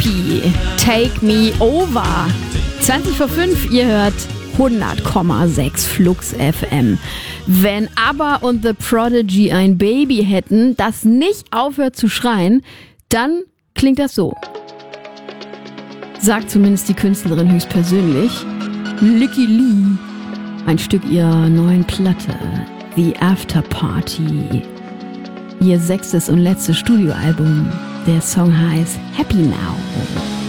Avicii, Take Me Over. 20 vor 5, ihr hört 100,6 Flux FM. Wenn ABBA und The Prodigy ein Baby hätten, das nicht aufhört zu schreien, dann klingt das so. Sagt zumindest die Künstlerin höchstpersönlich. Licky Lee. Ein Stück ihrer neuen Platte, The After Party. Ihr 6. und letztes Studioalbum. Der Song heißt Happy Now.